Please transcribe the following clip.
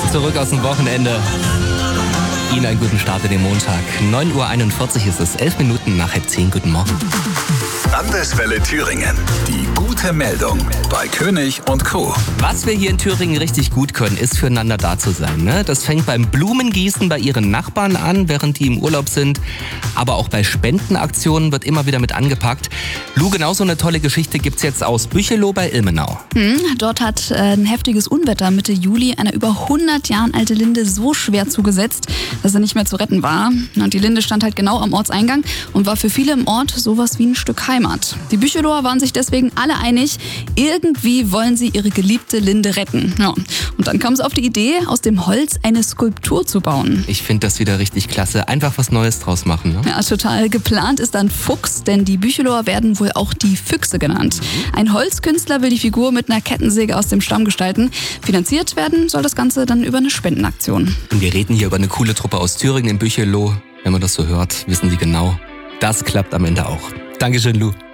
Zurück aus dem Wochenende. Ihnen einen guten Start in den Montag. 9.41 Uhr ist es, 11 Minuten nach 9:30. Guten Morgen. Landeswelle Thüringen. Die gute Meldung bei König und Co. Was wir hier in Thüringen richtig gut können, ist füreinander da zu sein. Ne? Das fängt beim Blumengießen bei Ihren Nachbarn an, während die im Urlaub sind. Aber auch bei Spendenaktionen wird immer wieder mit angepackt. Lu, genau so eine tolle Geschichte gibt's jetzt aus Bücheloh bei Ilmenau. Dort hat ein heftiges Unwetter Mitte Juli eine über 100 Jahre alte Linde so schwer zugesetzt, dass er nicht mehr zu retten war. Und die Linde stand halt genau am Ortseingang und war für viele im Ort sowas wie ein Stück Heimat. Die Bücheloher waren sich deswegen alle einig, irgendwie wollen sie ihre geliebte Linde retten. Ja. Und dann kam es auf die Idee, aus dem Holz eine Skulptur zu bauen. Ich finde das wieder richtig klasse. Einfach was Neues draus machen. Ne? Ja, total. Geplant ist dann Fuchs, denn die Bücheloher werden wohl auch die Füchse genannt. Ein Holzkünstler will die Figur mit einer Kettensäge aus dem Stamm gestalten. Finanziert werden soll das Ganze dann über eine Spendenaktion. Und wir reden hier über eine coole Truppe aus Thüringen in Bücheloh. Wenn man das so hört, wissen Sie genau, das klappt am Ende auch. Dankeschön, Lu.